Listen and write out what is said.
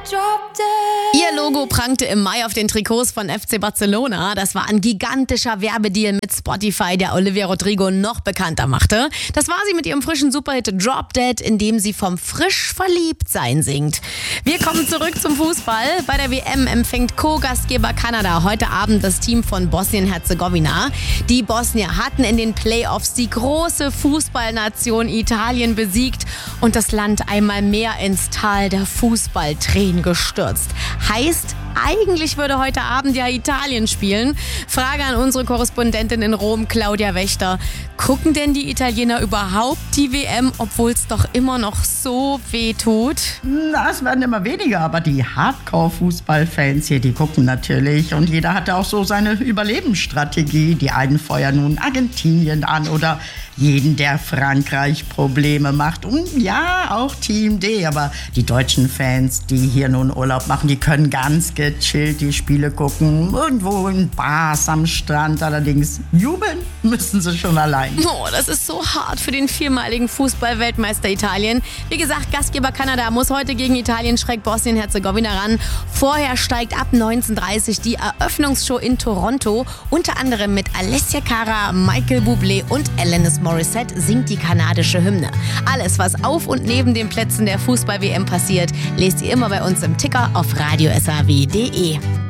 Ihr Logo prangte im Mai auf den Trikots von FC Barcelona. Das war ein gigantischer Werbedeal mit Spotify, der Olivia Rodrigo noch bekannter machte. Das war sie mit ihrem frischen Superhit Drop Dead, in dem sie vom frisch Verliebtsein singt. Wir kommen zurück zum Fußball. Bei der WM empfängt Co-Gastgeber Kanada heute Abend das Team von Bosnien-Herzegowina. Die Bosnier hatten in den Playoffs die große Fußballnation Italien besiegt und das Land einmal mehr ins Tal der Fußballtränen gestürzt. Heißt, eigentlich würde heute Abend ja Italien spielen. Frage an unsere Korrespondentin in Rom, Claudia Wächter. Gucken denn die Italiener überhaupt die WM, obwohl es doch immer noch so weh tut? Na, es werden immer weniger, aber die Hardcore-Fußballfans hier, die gucken natürlich. Und jeder hatte auch so seine Überlebensstrategie. Die einen feuern nun Argentinien an oder jeden, der Frankreich Probleme macht. Und ja, auch Team D. Aber die deutschen Fans, die hier nun Urlaub machen, die können ganz gechillt die Spiele gucken. Irgendwo in Bars am Strand. Allerdings jubeln müssen sie schon allein. Oh, das ist so hart für den viermaligen Fußball-Weltmeister Italien. Wie gesagt, Gastgeber Kanada muss heute gegen Italien schräg Bosnien-Herzegowina ran. Vorher steigt ab 19:30 die Eröffnungsshow in Toronto. Unter anderem mit Alessia Cara, Michael Bublé und Alanis Morissette singt die kanadische Hymne. Alles, was auf und neben den Plätzen der Fußball-WM passiert, lest ihr immer bei uns im Ticker auf radiosaw.de.